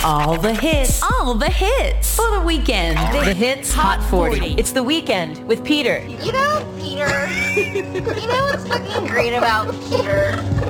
All the hits. All the hits for the weekend. The Hits Hot 40. It's the weekend with Peter. You know, Peter. You know what's fucking great about Peter?